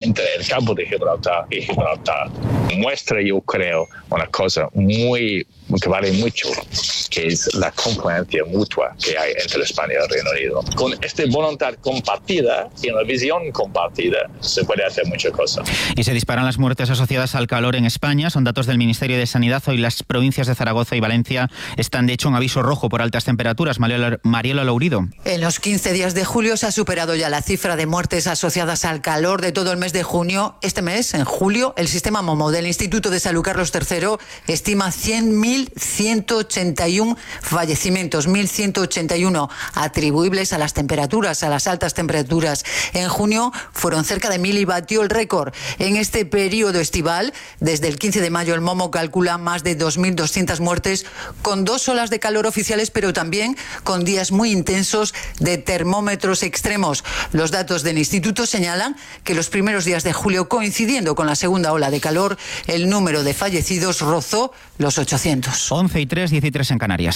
entre el campo de Gibraltar y Gibraltar muestra, yo creo, una cosa que vale mucho, que es la competencia mutua que hay entre España y el Reino Unido. Con esta voluntad compartida y una visión compartida se puede hacer muchas cosas. Y se disparan las muertes asociadas al calor en España. Son datos del Ministerio de Sanidad. Hoy las provincias de Zaragoza y Valencia están de hecho en aviso rojo por altas temperaturas. Mariola Lourido. En los 15 días de julio se ha superado ya la cifra de muertes asociadas al calor de todo el mes de junio. Este mes, en julio, el sistema MOMO del Instituto de Salud Carlos III estima 100.181 fallecimientos, 1.181 atribuibles a las temperaturas, a las altas temperaturas. En junio fueron cerca de 1.000 y batió el récord. En este periodo estival, desde el 15 de mayo, el MOMO calcula más de 2.200 muertes con 2 olas de calor oficiales, pero también con días muy intensos de termómetros extremos. Los datos del instituto señalan que los primeros días de julio, coincidiendo con la segunda ola de calor, el número de fallecidos rozó los 800. 11:03, 13 en Canarias.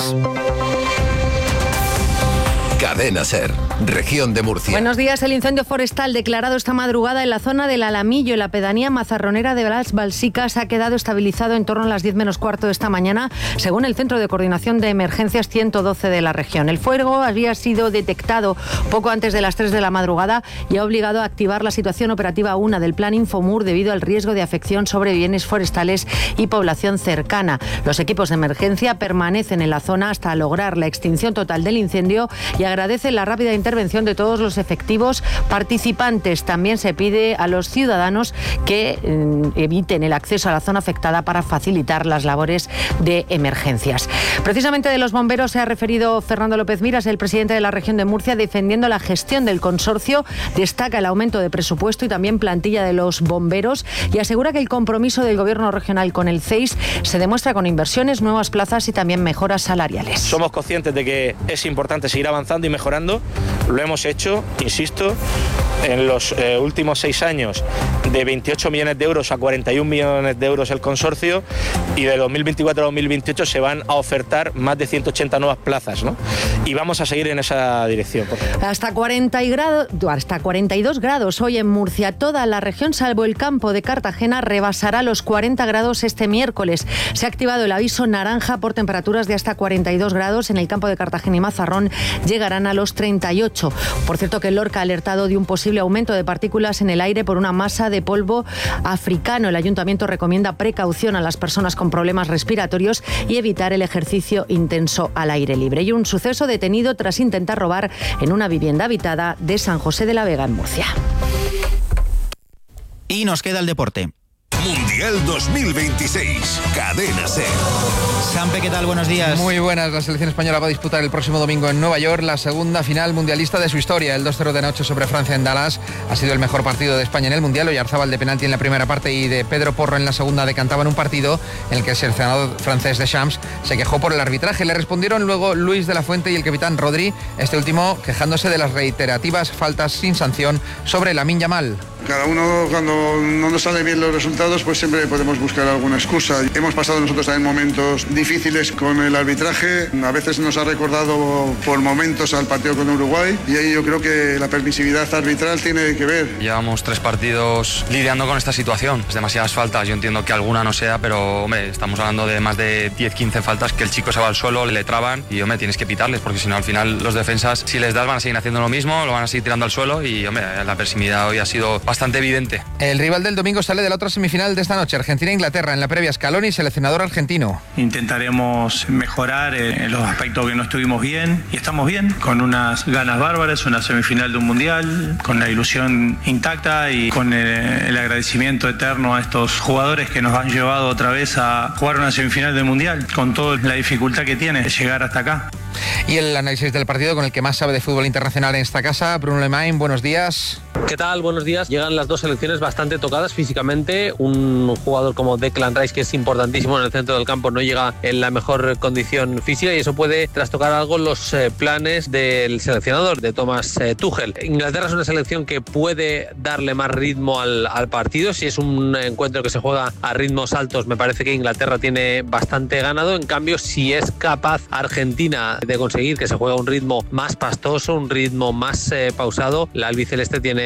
Cadena SER, región de Murcia. Buenos días. El incendio forestal declarado esta madrugada en la zona del Alamillo, en la pedanía mazarronera de Las Balsicas, ha quedado estabilizado en torno a las 10 menos cuarto de esta mañana, según el Centro de Coordinación de Emergencias 112 de la región. El fuego había sido detectado poco antes de las 3 de la madrugada y ha obligado a activar la situación operativa 1 del Plan Infomur debido al riesgo de afección sobre bienes forestales y población cercana. Los equipos de emergencia permanecen en la zona hasta lograr la extinción total del incendio y agradece la rápida intervención de todos los efectivos participantes. También se pide a los ciudadanos que eviten el acceso a la zona afectada para facilitar las labores de emergencias. Precisamente de los bomberos se ha referido Fernando López Miras, el presidente de la región de Murcia, defendiendo la gestión del consorcio. Destaca el aumento de presupuesto y también plantilla de los bomberos y asegura que el compromiso del gobierno regional con el CEIS se demuestra con inversiones, nuevas plazas y también mejoras salariales. Somos conscientes de que es importante seguir avanzando y mejorando. Lo hemos hecho, insisto, en los últimos 6 años, de 28 millones de euros a 41 millones de euros el consorcio, y de 2024 a 2028 se van a ofertar más de 180 nuevas plazas, ¿no? Y vamos a seguir en esa dirección. Hasta 42 grados hoy en Murcia. Toda la región, salvo el campo de Cartagena, rebasará los 40 grados este miércoles. Se ha activado el aviso naranja por temperaturas de hasta 42 grados. En el campo de Cartagena y Mazarrón llegarán a los 38. Por cierto, que el Lorca ha alertado de un posible aumento de partículas en el aire por una masa de polvo africano. El ayuntamiento recomienda precaución a las personas con problemas respiratorios y evitar el ejercicio intenso al aire libre. Y un suceso detenido tras intentar robar en una vivienda habitada de San José de la Vega, en Murcia. Y nos queda el deporte. Mundial 2026, Cadena SER. Sampe, ¿qué tal? Buenos días. Muy buenas. La selección española va a disputar el próximo domingo en Nueva York la segunda final mundialista de su historia. El 2-0 de anoche sobre Francia en Dallas ha sido el mejor partido de España en el Mundial. Oyarzábal de penalti en la primera parte y de Pedro Porro en la segunda decantaban un partido en el que el seleccionador francés Deschamps se quejó por el arbitraje. Le respondieron luego Luis de la Fuente y el capitán Rodri, este último quejándose de las reiterativas faltas sin sanción sobre Lamine Yamal. Cada uno, cuando no nos salen bien los resultados, pues siempre podemos buscar alguna excusa. Hemos pasado nosotros también momentos difíciles con el arbitraje. A veces nos ha recordado por momentos al partido con Uruguay y ahí yo creo que la permisividad arbitral tiene que ver. Llevamos 3 partidos lidiando con esta situación. Es demasiadas faltas. Yo entiendo que alguna no sea, pero hombre, estamos hablando de más de 10-15 faltas que el chico se va al suelo, le traban y hombre, tienes que pitarles porque si no al final los defensas, si les das, van a seguir haciendo lo mismo, lo van a seguir tirando al suelo y hombre, la permisividad hoy ha sido bastante evidente. El rival del domingo sale de la otra semifinal de esta noche, Argentina-Inglaterra. En la previa, Scaloni, seleccionador argentino. Intentaremos mejorar en los aspectos que no estuvimos bien y estamos bien, con unas ganas bárbaras, una semifinal de un mundial, con la ilusión intacta y con el agradecimiento eterno a estos jugadores que nos han llevado otra vez a jugar una semifinal del mundial, con toda la dificultad que tiene llegar hasta acá. Y el análisis del partido con el que más sabe de fútbol internacional en esta casa, Bruno Lemain, buenos días. ¿Qué tal? Buenos días. Llegan las dos selecciones bastante tocadas físicamente. Un jugador como Declan Rice, que es importantísimo en el centro del campo, no llega en la mejor condición física y eso puede trastocar algo los planes del seleccionador, de Thomas Tuchel. Inglaterra es una selección que puede darle más ritmo al partido. Si es un encuentro que se juega a ritmos altos, me parece que Inglaterra tiene bastante ganado. En cambio, si es capaz Argentina de conseguir que se juegue a un ritmo más pastoso, un ritmo más pausado, la albiceleste tiene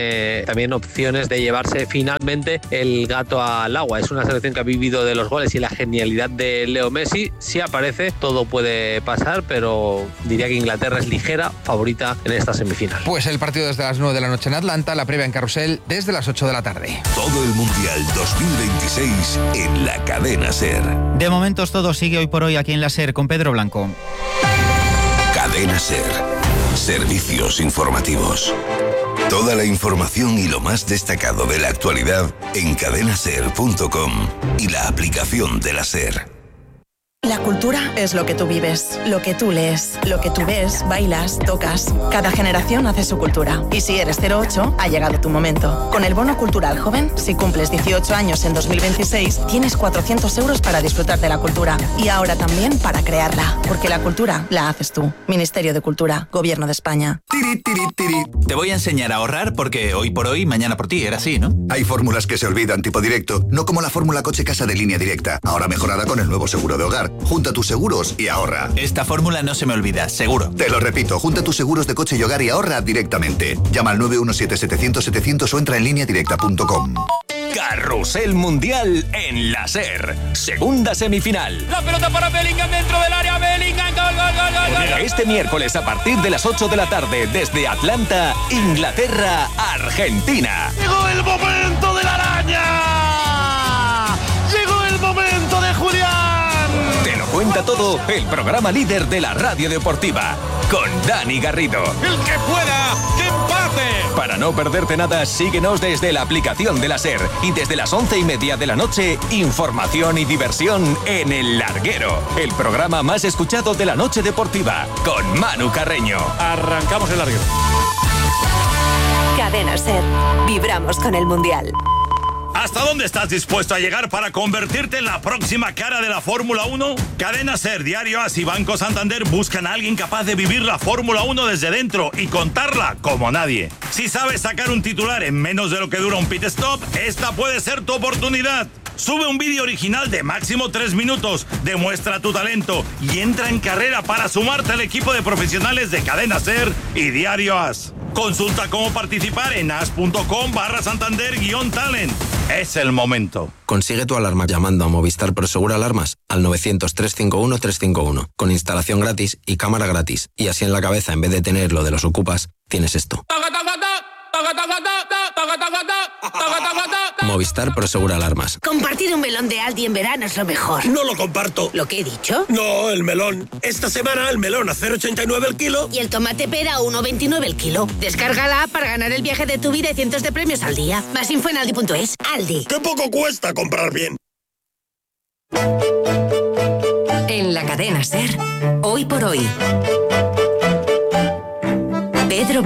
tiene también opciones de llevarse finalmente el gato al agua. Es una selección que ha vivido de los goles y la genialidad de Leo Messi. Si aparece, todo puede pasar, pero diría que Inglaterra es ligera favorita en esta semifinal. Pues el partido desde las 9 de la noche en Atlanta, la previa en Carrusel desde las 8 de la tarde. Todo el Mundial 2026 en la Cadena SER. De momentos todo sigue hoy por hoy aquí en la SER con Pedro Blanco. Cadena SER. Servicios informativos. Toda la información y lo más destacado de la actualidad en cadenaser.com y la aplicación de la SER. La cultura es lo que tú vives, lo que tú lees, lo que tú ves, bailas, tocas. Cada generación hace su cultura. Y si eres 08, ha llegado tu momento. Con el bono cultural joven, si cumples 18 años en 2026, tienes 400 euros para disfrutar de la cultura. Y ahora también para crearla. Porque la cultura la haces tú. Ministerio de Cultura, Gobierno de España. Tiri, tiri, tiri. Te voy a enseñar a ahorrar porque hoy por hoy, mañana por ti. Era así, ¿no? Hay fórmulas que se olvidan tipo directo. No como la fórmula coche casa de Línea Directa. Ahora mejorada con el nuevo seguro de hogar. Junta tus seguros y ahorra. Esta fórmula no se me olvida, seguro. Te lo repito, junta tus seguros de coche y hogar y ahorra directamente. Llama al 917-700-700 o entra en lineadirecta.com. Carrusel Mundial en la SER. Segunda semifinal. La pelota para Bellingham dentro del área. Bellingham, gol, gol, gol, gol, gol. Este miércoles a partir de las 8 de la tarde desde Atlanta, Inglaterra, Argentina. Llegó el momento de la araña. Llegó el momento de Julián. Cuenta todo el programa líder de la radio deportiva con Dani Garrido. El que pueda, que empate. Para no perderte nada, síguenos desde la aplicación de la SER y desde las 11:30 de la noche, información y diversión en El Larguero, el programa más escuchado de la noche deportiva con Manu Carreño. Arrancamos El Larguero. Cadena SER. Vibramos con el Mundial. ¿Hasta dónde estás dispuesto a llegar para convertirte en la próxima cara de la Fórmula 1? Cadena SER, Diario AS y Banco Santander buscan a alguien capaz de vivir la Fórmula 1 desde dentro y contarla como nadie. Si sabes sacar un titular en menos de lo que dura un pit stop, esta puede ser tu oportunidad. Sube un vídeo original de máximo 3 minutos, demuestra tu talento y entra en carrera para sumarte al equipo de profesionales de Cadena SER y Diario AS. Consulta cómo participar en as.com/Santander-talent. Es el momento. Consigue tu alarma llamando a Movistar Prosegur Alarmas al 900-351-351 con instalación gratis y cámara gratis. Y así en la cabeza, en vez de tener lo de los ocupas, tienes esto. Movistar Prosegur Alarmas. Compartir un melón de Aldi en verano es lo mejor. No lo comparto. ¿Lo que he dicho? No, el melón. Esta semana el melón a 0,89 el kilo. Y el tomate pera a 1,29 el kilo. Descárgala para ganar el viaje de tu vida y cientos de premios al día. Más info en aldi.es. Aldi. ¡Qué poco cuesta comprar bien! En la Cadena SER, hoy por hoy. Pedro